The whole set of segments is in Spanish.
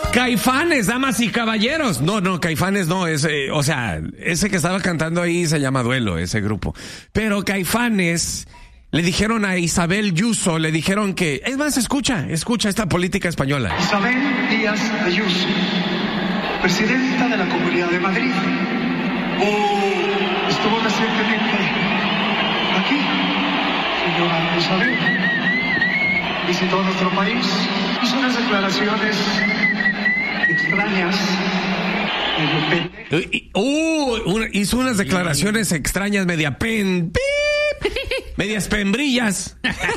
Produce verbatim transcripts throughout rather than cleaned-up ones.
Caifanes, damas y caballeros. No, no, Caifanes no, ese, o sea, ese que estaba cantando ahí se llama Duelo, ese grupo. Pero Caifanes le dijeron a Isabel Yuso, le dijeron que, es más, escucha, escucha esta política española. Isabel Díaz Ayuso, presidenta de la Comunidad de Madrid, oh, estuvo recientemente aquí, señora Isabel, visitó nuestro país, hizo unas declaraciones extrañas. Uh, una, hizo unas declaraciones extrañas, media pen, pip, medias pembrillas.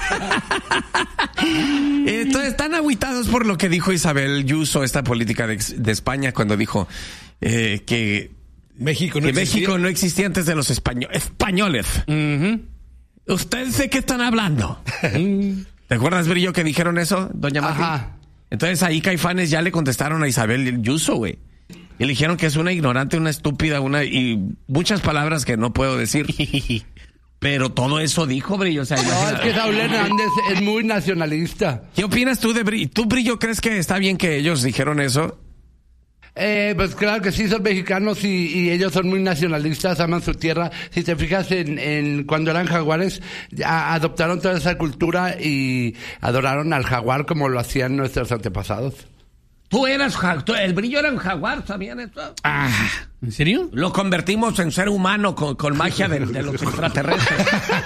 Entonces están agüitados por lo que dijo Isabel Yuso, esta política de, de España, cuando dijo eh, que México no, que existía. México no existía antes de los españo- españoles. Uh-huh. ¿Ustedes de qué están hablando? ¿Te acuerdas, Brillo, que dijeron eso, doña Mati? Ajá. Entonces ahí Caifanes ya le contestaron a Isabel Yuso, güey. Y le dijeron que es una ignorante, una estúpida, una y muchas palabras que no puedo decir. Pero todo eso dijo, Brillo. O sea, No, es que Saúl Hernández es muy nacionalista. ¿Qué opinas tú de Brillo? ¿Tú, Brillo, crees que está bien que ellos dijeron eso? Eh, pues claro que sí, son mexicanos y, y ellos son muy nacionalistas, aman su tierra. Si te fijas en, en cuando eran jaguares, a, adoptaron toda esa cultura y adoraron al jaguar como lo hacían nuestros antepasados. Tú eras, tú, el Brillo era un jaguar, ¿sabían eso? Ah, ¿en serio? Lo convertimos en ser humano con, con magia de, de los extraterrestres.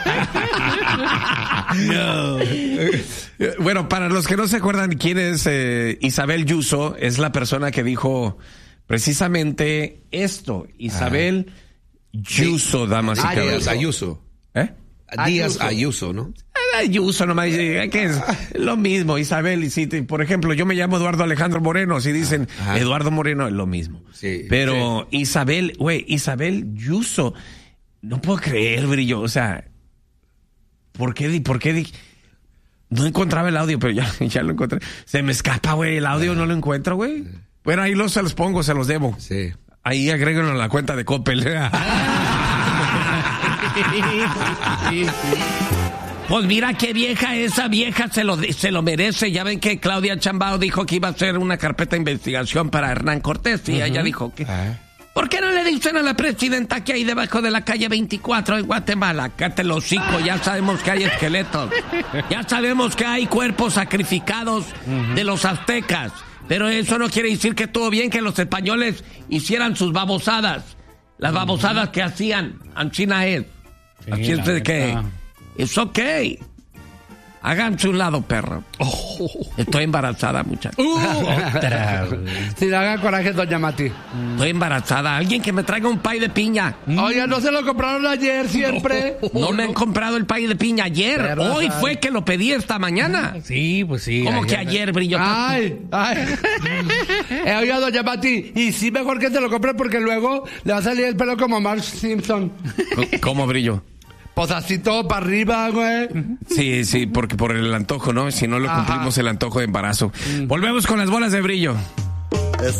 No. Bueno, para los que no se acuerdan quién es eh, Isabel Yuso, es la persona que dijo precisamente esto. Isabel ah. Yuso, damas y caballeros. Díaz Ayuso. ¿Eh? Díaz Ayuso, ¿no? Ayuso nomás, que es lo mismo, Isabel, y si te, por ejemplo, yo me llamo Eduardo Alejandro Moreno, si dicen Ajá. Eduardo Moreno, es lo mismo. Sí, pero sí. Isabel, güey, Isabel Yuso, no puedo creer, Brillo, o sea, ¿por qué, por qué? No encontraba el audio, pero ya, ya lo encontré. Se me escapa, güey, el audio no lo encuentro, güey. Bueno, ahí los, se los pongo, se los debo. Sí. Ahí agréguenlo a la cuenta de Coppel. Pues mira qué vieja, esa vieja se lo, se lo merece. Ya ven que Claudia Sheinbaum dijo que iba a hacer una carpeta de investigación para Hernán Cortés y uh-huh. ella dijo que... Uh-huh. ¿Por qué no le dicen a la presidenta que hay debajo de la calle veinticuatro en Guatemala? Cállate el hocico, ya sabemos que hay esqueletos. Ya sabemos que hay cuerpos sacrificados uh-huh. de los aztecas. Pero eso no quiere decir que estuvo bien que los españoles hicieran sus babosadas. Las babosadas uh-huh. que hacían. Anchina es. Sí, así es de que... Es ok. Háganse un lado, perro. Oh. Estoy embarazada, muchachos. Uh, otra. Si le haga coraje, doña Mati. Estoy embarazada. Alguien que me traiga un pay de piña. Mm. Oye, ¿no se lo compraron ayer siempre? No, no me han comprado el pay de piña ayer. Pero, Hoy ay. fue que lo pedí esta mañana. Sí, pues sí. ¿Cómo ayer, que ayer, Brillo? Ay, ay. eh, oye, doña Mati, y sí mejor que te lo compre porque luego le va a salir el pelo como Marge Simpson. ¿Cómo, Brillo? Pues así todo para arriba, güey. Sí, sí, porque por el antojo, ¿no? Si no lo cumplimos, Ajá. el antojo de embarazo. Mm. Volvemos con las bolas de Brillo.